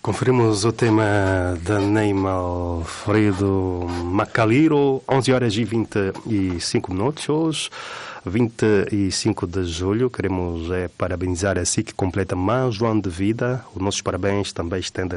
Conferimos o tema de Neymar Alfredo Macaliro, 11 horas e 25 minutos. Hoje, 25 de julho, queremos parabenizar a si que completa mais um ano de vida. Os nossos parabéns também estendem